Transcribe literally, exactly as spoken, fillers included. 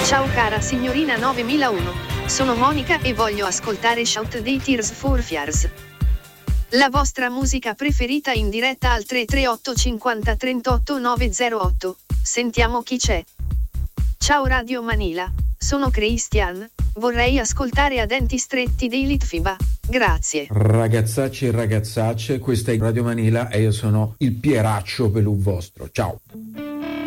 Ciao cara signorina novemilauno, sono Monica e voglio ascoltare Shout dei Tears for Fears. La vostra musica preferita in diretta al tre tre otto cinquanta trentotto novecentotto. Sentiamo chi c'è. Ciao Radio Manila, sono Christian, vorrei ascoltare A denti stretti dei Litfiba. Grazie. Ragazzacci e ragazzacce, questa è Radio Manila e io sono il Pieraccio Pelù vostro. Ciao.